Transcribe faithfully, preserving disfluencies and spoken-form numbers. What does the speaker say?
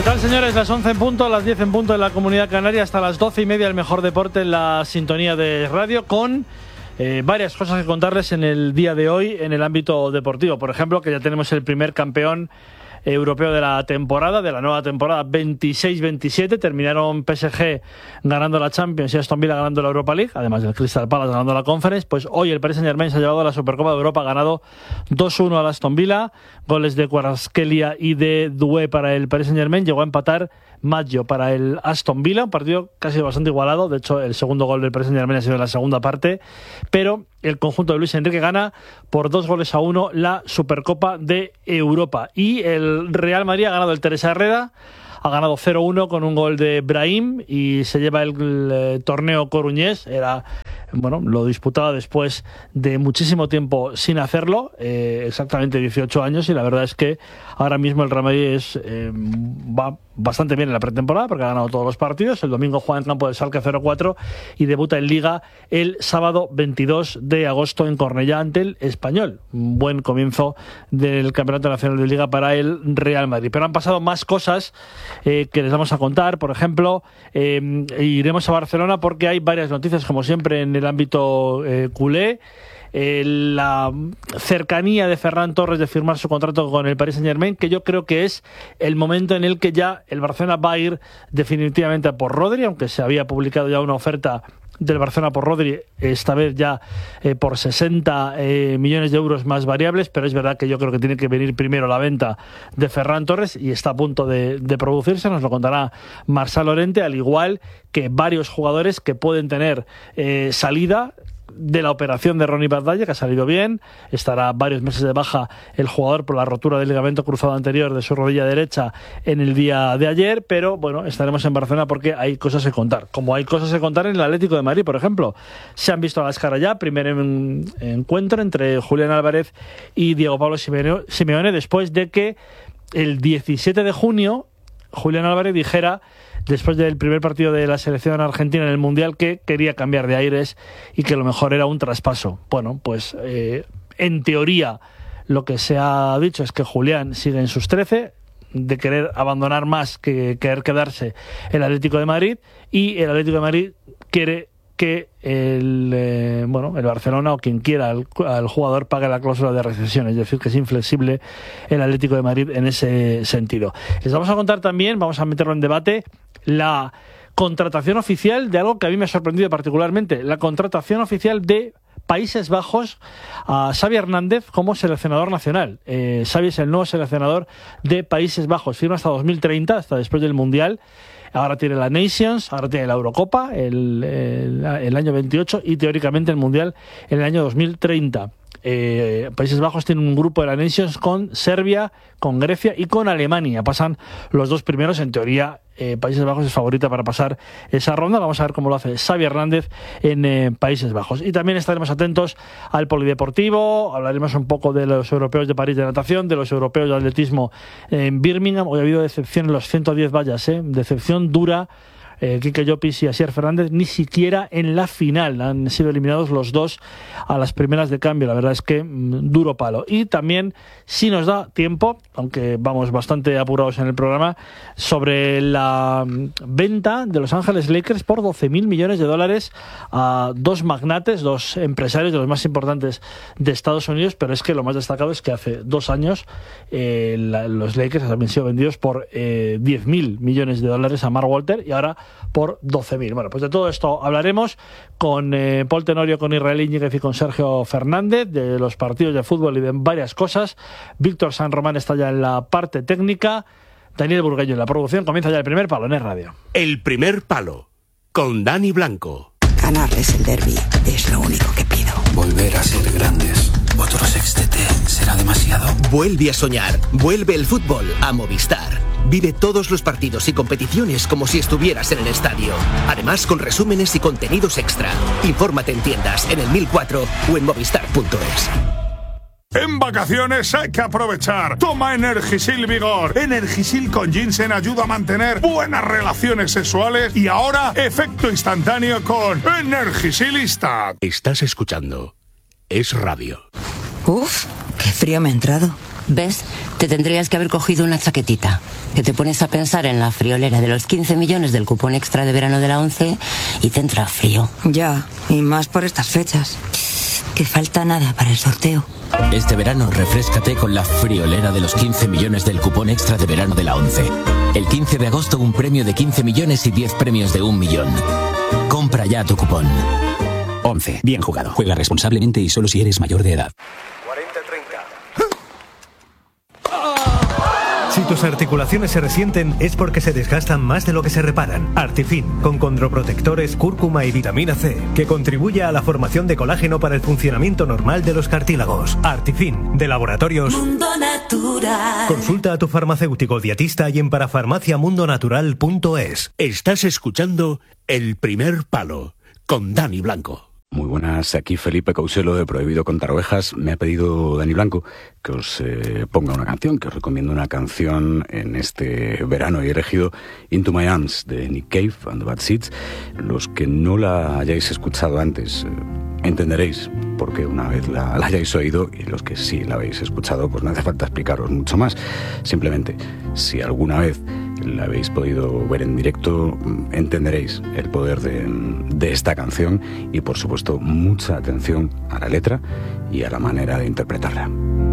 ¿Qué tal, señores? Las once en punto, las diez en punto en la Comunidad Canaria, hasta las doce y media el mejor deporte en la sintonía de radio, con eh, varias cosas que contarles en el día de hoy en el ámbito deportivo. Por ejemplo, que ya tenemos el primer campeón europeo de la temporada, de la nueva temporada veintiséis veintisiete. Terminaron P S G ganando la Champions y Aston Villa ganando la Europa League, además del Crystal Palace ganando la Conference. Pues hoy el Paris Saint-Germain se ha llevado a la Supercopa de Europa, ha ganado dos uno al Aston Villa, goles de Kvaratskhelia y de Doué para el Paris Saint-Germain. Llegó a empatar Maggio para el Aston Villa, un partido casi bastante igualado. De hecho, el segundo gol del Paris Saint-Germain ha sido en la segunda parte, pero el conjunto de Luis Enrique gana por dos goles a uno la Supercopa de Europa. Y el Real Madrid ha ganado el Teresa Herrera, ha ganado cero uno con un gol de Brahim y se lleva el, el, el torneo coruñés. Era, bueno, lo disputaba después de muchísimo tiempo sin hacerlo, eh, exactamente dieciocho años, y la verdad es que ahora mismo el Real Madrid es, eh, va bastante bien en la pretemporada porque ha ganado todos los partidos. El domingo juega en campo del Schalke cero cuatro y debuta en Liga el sábado veintidós de agosto en Cornellá ante el Español. Un buen comienzo del Campeonato Nacional de Liga para el Real Madrid. Pero han pasado más cosas eh, que les vamos a contar. Por ejemplo, eh, iremos a Barcelona porque hay varias noticias, como siempre, en el ámbito eh, culé. Eh, la cercanía de Ferran Torres de firmar su contrato con el Paris Saint-Germain, que yo creo que es el momento en el que ya el Barcelona va a ir definitivamente por Rodri, aunque se había publicado ya una oferta del Barcelona por Rodri, esta vez ya eh, por sesenta eh, millones de euros más variables, pero es verdad que yo creo que tiene que venir primero la venta de Ferran Torres y está a punto de, de producirse. Nos lo contará Marçal Llorente, al igual que varios jugadores que pueden tener eh, salida de la operación de Ronnie Batalla, que ha salido bien. Estará varios meses de baja el jugador por la rotura del ligamento cruzado anterior de su rodilla derecha en el día de ayer, pero bueno, estaremos en Barcelona porque hay cosas que contar, como hay cosas que contar en el Atlético de Madrid, por ejemplo. Se han visto a las caras ya, primer en, encuentro entre Julián Álvarez y Diego Pablo Simeone, después de que el diecisiete de junio Julián Álvarez dijera, después del primer partido de la selección argentina en el Mundial, que quería cambiar de aires y que lo mejor era un traspaso. Bueno, pues eh, en teoría lo que se ha dicho es que Julián sigue en sus trece, de querer abandonar más que querer quedarse el Atlético de Madrid, y el Atlético de Madrid quiere que el eh, bueno el Barcelona o quien quiera al, al jugador pague la cláusula de rescisión, es decir, que es inflexible el Atlético de Madrid en ese sentido. Les vamos a contar también, vamos a meterlo en debate, la contratación oficial de algo que a mí me ha sorprendido particularmente, la contratación oficial de Países Bajos a Xavi Hernández como seleccionador nacional. Eh, Xavi es el nuevo seleccionador de Países Bajos, firma hasta dos mil treinta, hasta después del Mundial. Ahora tiene la Nations, ahora tiene la Eurocopa el, el, el año veintiocho y teóricamente el Mundial en el año dos mil treinta. Eh, Países Bajos tiene un grupo de la Nations con Serbia, con Grecia y con Alemania. Pasan los dos primeros, en teoría. Eh, Países Bajos es favorita para pasar esa ronda. Vamos a ver cómo lo hace Xavi Hernández en eh, Países Bajos. Y también estaremos atentos al polideportivo. Hablaremos un poco de los europeos de París de natación, de los europeos de atletismo en Birmingham. Hoy ha habido decepción en los ciento diez vallas, ¿eh? Decepción dura. Eh, Quique Llopis y Asier Fernández ni siquiera en la final han sido eliminados los dos a las primeras de cambio. La verdad es que mmm, duro palo. Y también, si nos da tiempo, aunque vamos bastante apurados en el programa, sobre la mmm, venta de Los Ángeles Lakers por doce mil millones de dólares a dos magnates, dos empresarios de los más importantes de Estados Unidos. Pero es que lo más destacado es que hace dos años eh, la, los Lakers habían sido vendidos por eh, diez mil millones de dólares a Mark Walter y ahora por doce mil. Bueno, pues de todo esto hablaremos con eh, Paul Tenorio, con Israel Íñiguez y con Sergio Fernández, de los partidos de fútbol y de varias cosas. Víctor San Román está ya en la parte técnica, Daniel Burgueño en la producción. Comienza ya el primer palo en Es Radio. El primer palo, con Dani Blanco. Ganarles el derbi es lo único que pido. Volver a ser grandes. Otro sextete será demasiado. Vuelve a soñar. Vuelve el fútbol a Movistar. Vive todos los partidos y competiciones como si estuvieras en el estadio. Además, con resúmenes y contenidos extra. Infórmate en tiendas, en el mil cuatro o en movistar punto es. En vacaciones hay que aprovechar. Toma Energisil Vigor. Energisil con ginseng ayuda a mantener buenas relaciones sexuales y ahora efecto instantáneo con Energisilista. Estás escuchando Es Radio. Uf, qué frío me ha entrado. ¿Ves? Te tendrías que haber cogido una chaquetita, que te pones a pensar en la friolera de los quince millones del cupón extra de verano de la ONCE y te entra frío. Ya, y más por estas fechas. Que falta nada para el sorteo. Este verano refréscate con la friolera de los quince millones del cupón extra de verano de la ONCE. El quince de agosto un premio de quince millones y diez premios de un millón. Compra ya tu cupón. ONCE. Bien jugado. Juega responsablemente y solo si eres mayor de edad. cuarenta treinta. Si tus articulaciones se resienten es porque se desgastan más de lo que se reparan. Artifin, con condroprotectores, cúrcuma y vitamina C, que contribuye a la formación de colágeno para el funcionamiento normal de los cartílagos. Artifin, de Laboratorios Mundo Natural. Consulta a tu farmacéutico dietista y en parafarmacia mundo natural punto es. Estás escuchando El Primer Palo, con Dani Blanco. Muy buenas, aquí Felipe Couselo de Prohibido Contar Ovejas. Me ha pedido Dani Blanco que os eh, ponga una canción, que os recomiendo una canción en este verano y he elegido Into My Arms de Nick Cave and the Bad Seeds. Los que no la hayáis escuchado antes eh, entenderéis por qué una vez la, la hayáis oído, y los que sí la habéis escuchado pues no hace falta explicaros mucho más. Simplemente, si alguna vez la habéis podido ver en directo, entenderéis el poder de, de esta canción y por supuesto mucha atención a la letra y a la manera de interpretarla.